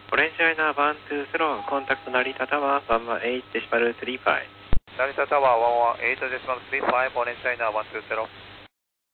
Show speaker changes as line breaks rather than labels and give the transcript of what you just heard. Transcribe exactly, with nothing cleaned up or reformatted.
オレンジライナーワンツーゼロ、コンタクト成田タワーワンワンエイトデシマルスリーファイブ。
成田タワーワンワンエイトデシマルスリーファイブ、オレンジライナーワンツーゼロ。